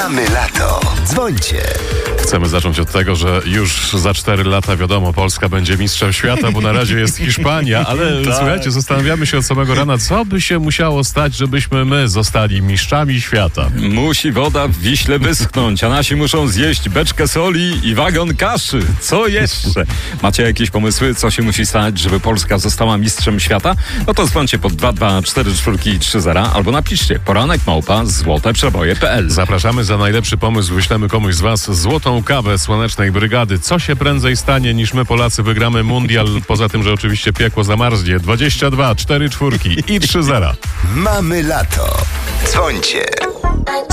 Mamy lato. Dzwońcie. Chcemy zacząć od tego, że już za 4 lata wiadomo, Polska będzie mistrzem świata, bo na razie jest Hiszpania, ale słuchajcie, zastanawiamy się od samego rana, co by się musiało stać, żebyśmy my zostali mistrzami świata. Musi woda w Wiśle wyschnąć, a nasi muszą zjeść beczkę soli i wagon kaszy. Co jeszcze? Macie jakieś pomysły, co się musi stać, żeby Polska została mistrzem świata? No to dzwońcie pod 2244330 albo napiszcie poranek@złoteprzeboje.pl. Zapraszamy. Za najlepszy pomysł wyślemy komuś z was złotą kawę Słonecznej Brygady. Co się prędzej stanie, niż my Polacy wygramy mundial, poza tym, że oczywiście piekło zamarznie. 22, 4 czwórki i 30. Mamy lato. Dzwońcie.